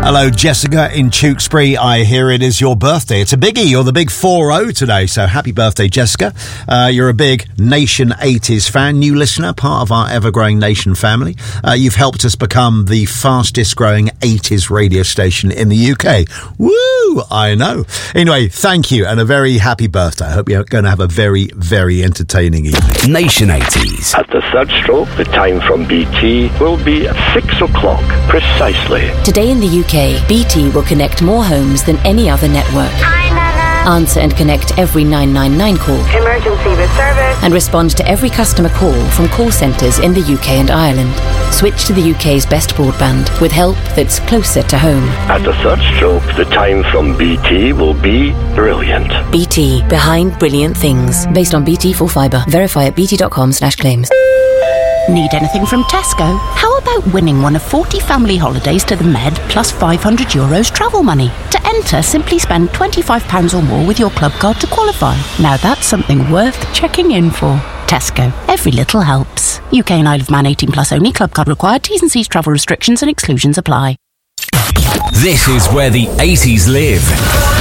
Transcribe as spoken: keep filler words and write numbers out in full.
Hello, Jessica in Tewkesbury. I hear it is your birthday. It's a biggie. You're the big four oh today, so happy birthday, Jessica. Uh, you're a big Nation eighties fan, new listener, part of our ever-growing Nation family. Uh, you've helped us become the fastest-growing eighties radio station in the U K. Woo! I know. Anyway, thank you, and a very happy birthday. I hope you're going to have a very, very entertaining evening. Nation eighties. At the third stroke, the time from B T will be at six o'clock, precisely. Today in the U K, B T will connect more homes than any other network. Hi, Nana. Answer and connect every nine nine nine call. Emergency with service. And respond to every customer call from call centres in the U K and Ireland. Switch to the U K's best broadband with help that's closer to home. At the third stroke, the time from B T will be brilliant. B T, behind brilliant things. Based on B T full fibre. Verify at bt.com slash claims. Need anything from Tesco? How about winning one of forty family holidays to the Med plus five hundred euros travel money? To enter, simply spend twenty-five pounds or more with your club card to qualify. Now that's something worth checking in for. Tesco. Every little helps. U K and Isle of Man eighteen plus only. Club card required. T's and C's travel restrictions and exclusions apply. This is where the eighties live.